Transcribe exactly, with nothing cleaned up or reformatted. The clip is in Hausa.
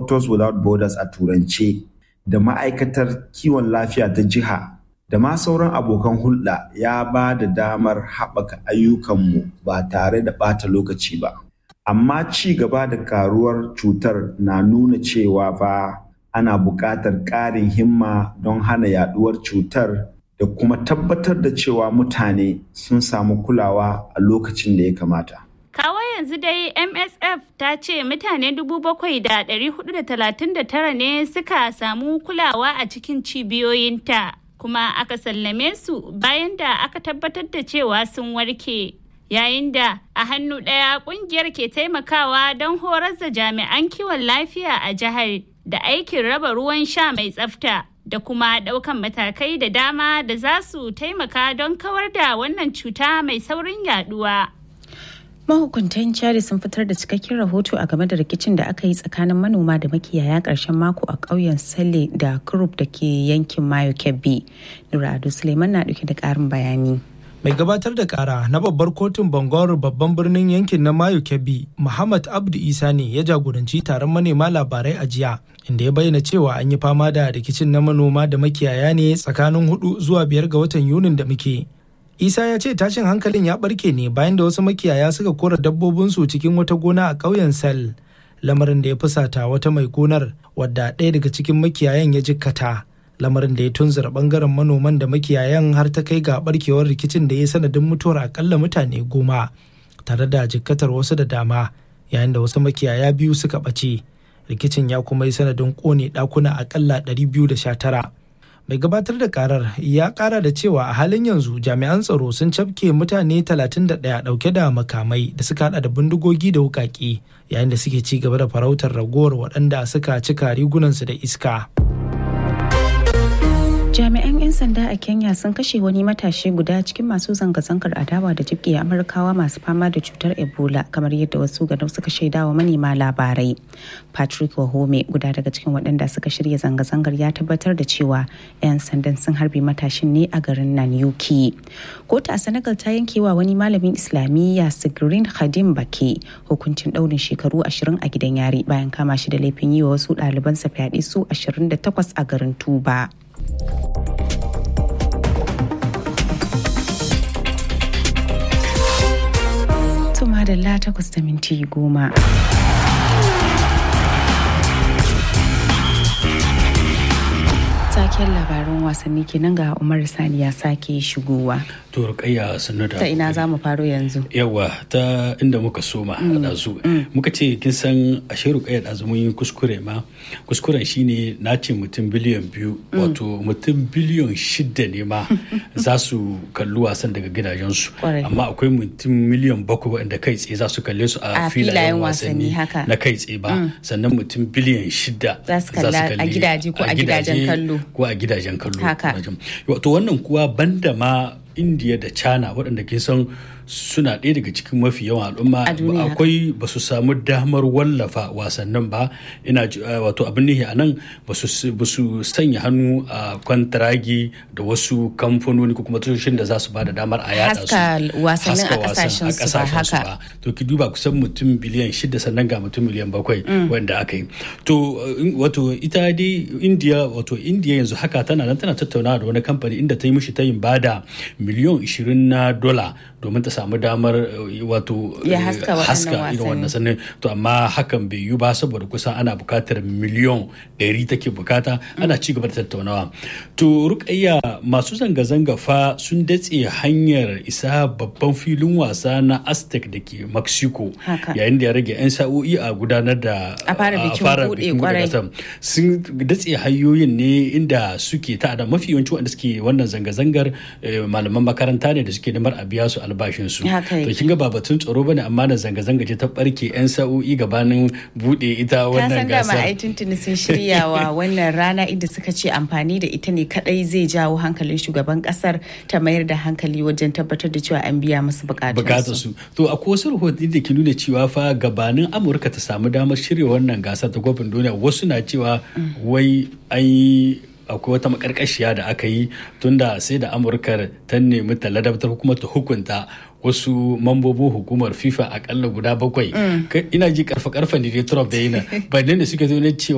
Doctors Without Borders a turance da ma'aikatar kiwon lafiya ta jiha da ma sauran abokan hulɗa ya ba da damar haɓaka ayyukanmu ba tare da ɓata lokaci ba. Amma ci gaba da karuwar cutar na nuna cewa fa ana buƙatar ƙarin himma don hana yaɗuwar cutar da kuma tabbatar da cewa mutane sun samu kulawa a lokacin da ya kamata. Kawo yanzu dai M S F ta ce mutane dubu bakwai da ɗari hudu da talatin da tara ne suka samu kulawa a cikin cibiyoyinta. Kuma aka sallame su bayan da aka tabbatar da cewa sun warke. Yayin da a hannu ɗaya ƙungiyar ke taimakawa don horar da jami'an kiwon lafiya a jihar da aikin raba ruwan sha mai tsafta da kuma ɗaukan matakai da dama da za su taimaka don kawar da wannan cuta mai saurin yaduwa. Mahukuntan Chari sun fitar da cikakken rahoto a game da rikicin da aka yi tsakanin manoma da makiyaya ƙarshen mako a ƙauyen Sale da Kurup da ke yankin Mayo Kebbi. Nura Ado Suleiman na ɗauke da ƙarin bayani. Mai gabatar da ƙara na babbar kotun Bangor babban birnin yankin na Mayo Kebbi, Muhammad Abdu Isa ne ya jagoranci taron manema labarai a jiya, inda ya bayyana cewa an yi fama da rikicin na manoma da makiyaya ne tsakanin hudu zuwa biyar ga watan Yunin da muke. Isa ya ce tashin hankalin ya barke ne bayan da wasu makiyaya suka kora dabbobinsu cikin wata gona a ƙauyen Sel, lamarin da ya fusata wata mai gonar wadda ɗaya daga cikin makiyayan ya jikkata, lamarin da ya tunzura bangaren manoman da makiyayan har ta kai ga barkewar rikicin da ya sanadin mutuwar akalla mutane goma tare da jikkatar wasu da dama, yayin da wasu makiyaya biyu suka ɓace. Rikicin ya kuma yi sanadin ƙone ɗakuna akalla ɗari biyu da sha tara. Mai gabatar da karar ya kara da cewa a halin yanzu jami'an tsaro sun cafke mutane talatin da ɗaya dauke da makamai da suka hada da bindigogi da wukaki, yayin da suke ci gaba da farautar ragowar waɗanda suka cika rigunansu da iska. Jami'an 'yan sanda a Kenya sun kashe wani matashi guda cikin masu zanga-zangar adawa da jibge Amurkawa masu fama da cutar Ebola, kamar yadda wasu ganau suka shaidawa manema labarai. Patrick Wahome, guda daga cikin waɗanda suka shirya zanga-zangar, ya tabbatar da cewa 'yan sandan sun harbe matashin ne a garin Nanyuki. Kotu a Senegal ta yankewa wani malamin Islamiyya Sigrin Khadim Bake hukuncin ɗaurin shekaru ashirin a gidan yari bayan kama shi da laifin yi wa wasu ɗalibansa fyaɗe su ashirin da takwas a garin Tuba. Tuma da la takwas da minti goma. Taken labarin wasanni kenan ga Umar Sani ya sake shigowa. To Rukayya sannu da. Ta ina za mu faro yanzu? Yawa ta inda muka soma da su. Muka ce kin san ashe Rukayya da mun yi kuskure ma. Kuskuren shine na ce mutum biliyan biyu wato mutum biliyan shida ne ma za su kalli wasan daga gidajensu. Amma akwai mutum miliyan bakwai wanda kai tsaye za su kalle su a filayen wasanni na kai tsaye ba. Sannan mutum biliyan shida za su kalla a gidaje ko a gidajen kallo. Ko a gidajen kallo. Wato wannan kuwa banda ma India da China waɗanda ke san suna ɗaya daga cikin mafi yawan al'umma akwai ba su samu damar wallafa wasannin ba, ina wato abin nihi a nan ba su sanya hannu a kwantaragi da wasu kamfanoni ko kuma tashoshin da za su ba da damar a yada su haska wasannin a kasashen su ba haka to ki duba kusan mutum biliyan shida sannan ga mutum miliyan bakwai wanda aka yi to wato ita dai India wato India yanzu haka tana nan tana tattaunawa da wani kamfani inda ta yi mishi tayin bada miliyan ishirin na dola domin ta samu damar wato haska irin wannan sannan to amma hakan bai yi ba saboda kusan ana bukatar miliyan ɗari take bukata ana ci gaba da tattaunawa. To Rukayya, masu zanga-zanga fa sun datse hanyar isa babban filin wasa na Aztec da ke Mexico yayin da ya rage 'yan sa'o'i a gudanar da a fara bikin buɗe gasar. Sun datse hanyoyin ne inda suke ta da mafi yawanci wanda suke wannan zanga-zangar malaman makaranta ne da suke da mar a biya su albashin su. To kin ga ba batun tsaro bane amma na zanga-zanga ce ta barke 'yan sa'o'i gabanin bude ita wannan gasa. Ka san da ma ai tuntuni sun shiryawa wannan rana inda suka ce amfani da ita ne kadai zai jawo hankalin shugaban kasar ta mayar da hankali wajen tabbatar da cewa an biya musu bukatun su. To akwai wasu rahotanni da ke nuna cewa fa gabanin Amurka ta samu damar shirya wannan gasa ta kofin duniya wasu na cewa wai an yi akwai wata makarkashiya da aka yi tunda sai da Amurka ta nemi ta ladabtar kuma ta hukunta wasu mambobin hukumar FIFA akalla guda bakwai. Ina ji karfa karfa ne dai Trump da yana ba ne suke zo ne cewa